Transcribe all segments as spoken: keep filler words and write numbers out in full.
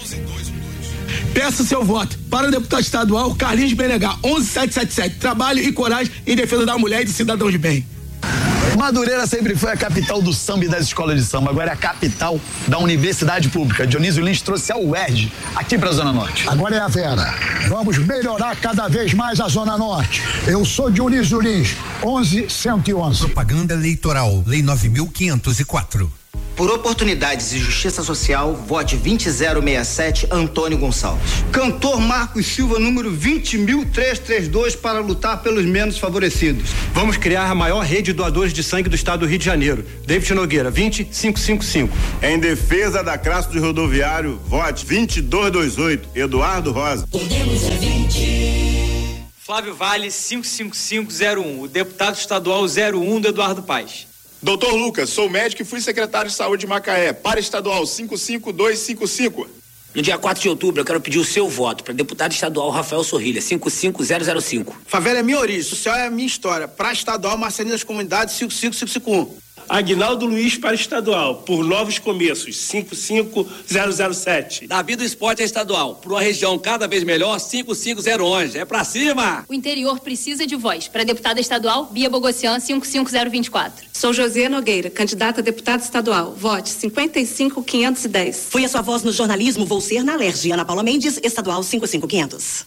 Peça seu voto para o deputado estadual Carlinhos Benegar, onze sete sete sete. Trabalho e coragem em defesa da mulher e de cidadãos de bem. Madureira sempre foi a capital do samba e das escolas de samba, agora é a capital da universidade pública. Dionísio Lins trouxe a U E R J aqui para a Zona Norte. Agora é a Vera. Vamos melhorar cada vez mais a Zona Norte. Eu sou Dionísio Lins, onze cento e onze. Propaganda eleitoral, Lei nove mil quinhentos e quatro. Por oportunidades e justiça social, vote vinte zero sessenta e sete, Antônio Gonçalves. Cantor Marcos Silva, número vinte mil trezentos e trinta e dois, para lutar pelos menos favorecidos. Vamos criar a maior rede de doadores de sangue do estado do Rio de Janeiro. David Nogueira, vinte mil quinhentos e cinquenta e cinco. Em defesa da classe do rodoviário, vote vinte e dois vinte e oito, Eduardo Rosa. Podemos é vinte. Flávio Vale, cinco cinco cinco zero um, o deputado estadual zero um do Eduardo Paes. Doutor Lucas, sou médico e fui secretário de saúde de Macaé, para estadual cinco cinco dois cinco cinco. No dia quatro de outubro, eu quero pedir o seu voto para deputado estadual Rafael Sorrilha, cinco cinco zero zero cinco. Favela é minha origem, social é a minha história. Para estadual, Marcelino das Comunidades, cinco cinco cinco cinco um. Aguinaldo Luiz para estadual, por novos começos, cinco cinco zero zero sete. Davi do Esporte é estadual, por uma região cada vez melhor, cinco cinco zero onze. É pra cima! O interior precisa de voz. Para deputada estadual, Bia Bogossian, cinco cinco zero dois quatro. Sou José Nogueira, candidata a deputada estadual. Vote cinquenta e cinco quinhentos e dez. Fui a sua voz no jornalismo, vou ser na Alerj. Ana Paula Mendes, estadual cinco cinco quinhentos.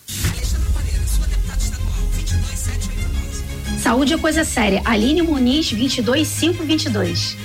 Saúde é coisa séria. Aline Muniz, vinte e dois cinco vinte e dois.